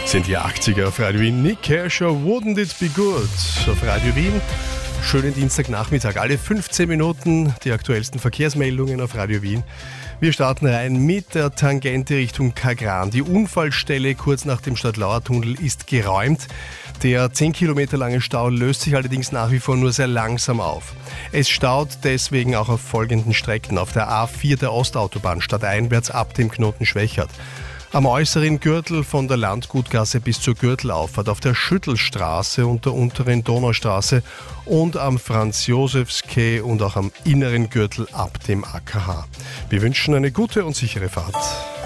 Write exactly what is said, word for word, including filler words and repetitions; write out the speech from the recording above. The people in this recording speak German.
Sind die achtziger auf Radio Wien. Nick Kershaw, Wouldn't It Be Good auf Radio Wien. Schönen Dienstagnachmittag, alle fünfzehn Minuten die aktuellsten Verkehrsmeldungen auf Radio Wien. Wir starten rein mit der Tangente Richtung Kagran. Die Unfallstelle kurz nach dem Stadtlauer-Tunnel ist geräumt. Der zehn Kilometer lange Stau löst sich allerdings nach wie vor nur sehr langsam auf. Es staut deswegen auch auf folgenden Strecken. Auf der A vier der Ostautobahn stadteinwärts ab dem Knoten Schwächert. Am äußeren Gürtel von der Landgutgasse bis zur Gürtelauffahrt, auf der Schüttelstraße und der unteren Donaustraße und am Franz-Josefs-Quai und auch am inneren Gürtel ab dem A K H. Wir wünschen eine gute und sichere Fahrt.